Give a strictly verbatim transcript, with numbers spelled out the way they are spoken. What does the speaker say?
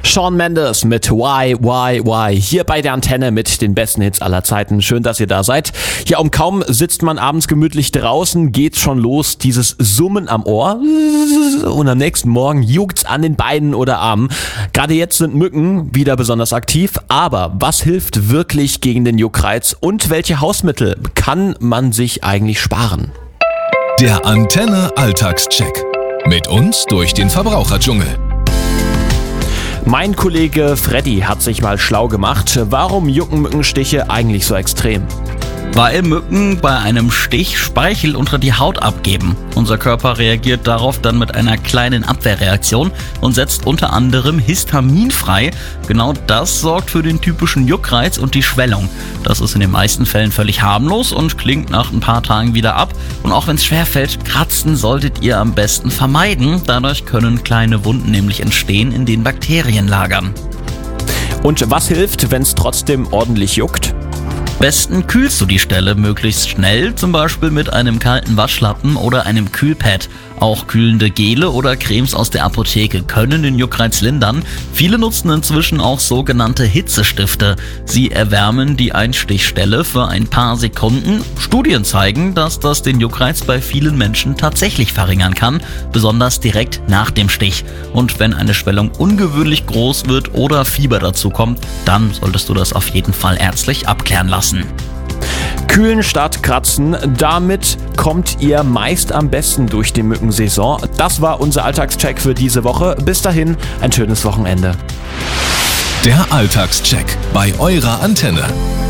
Shawn Mendes mit Why, Why, Why. Hier bei der Antenne mit den besten Hits aller Zeiten. Schön, dass ihr da seid. Ja, um kaum sitzt man abends gemütlich draußen, geht's schon los. Dieses Summen am Ohr. Und am nächsten Morgen juckt's an den Beinen oder Armen. Gerade jetzt sind Mücken wieder besonders aktiv. Aber was hilft wirklich gegen den Juckreiz? Und welche Hausmittel kann man sich eigentlich sparen? Der Antenne Alltagscheck. Mit uns durch den Verbraucherdschungel. Mein Kollege Freddy hat sich mal schlau gemacht. Warum jucken Mückenstiche eigentlich so extrem? Weil Mücken bei einem Stich Speichel unter die Haut abgeben. Unser Körper reagiert darauf dann mit einer kleinen Abwehrreaktion und setzt unter anderem Histamin frei. Genau das sorgt für den typischen Juckreiz und die Schwellung. Das ist in den meisten Fällen völlig harmlos und klingt nach ein paar Tagen wieder ab. Und auch wenn es schwerfällt, kratzen solltet ihr am besten vermeiden. Dadurch können kleine Wunden nämlich entstehen, in denen Bakterien lagern. Und was hilft, wenn es trotzdem ordentlich juckt? Besten kühlst du die Stelle möglichst schnell, zum Beispiel mit einem kalten Waschlappen oder einem Kühlpad. Auch kühlende Gele oder Cremes aus der Apotheke können den Juckreiz lindern. Viele nutzen inzwischen auch sogenannte Hitzestifte. Sie erwärmen die Einstichstelle für ein paar Sekunden. Studien zeigen, dass das den Juckreiz bei vielen Menschen tatsächlich verringern kann, besonders direkt nach dem Stich. Und wenn eine Schwellung ungewöhnlich groß wird oder Fieber dazu kommt, dann solltest du das auf jeden Fall ärztlich abklären lassen. Kühlen statt kratzen, damit kommt ihr meist am besten durch die Mückensaison. Das war unser Alltagscheck für diese Woche. Bis dahin, ein schönes Wochenende. Der Alltagscheck bei eurer Antenne.